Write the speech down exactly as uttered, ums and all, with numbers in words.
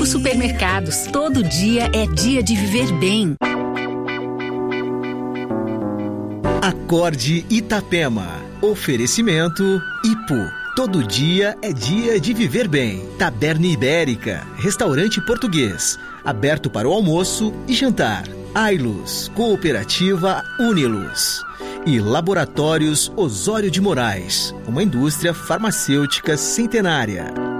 Grupo Supermercados. Todo dia é dia de viver bem. Acorde Itapema. Oferecimento Ipu. Todo dia é dia de viver bem. Taberna Ibérica. Restaurante português. Aberto para o almoço e jantar. Ailus. Cooperativa Unilus. E Laboratórios Osório de Moraes. Uma indústria farmacêutica centenária.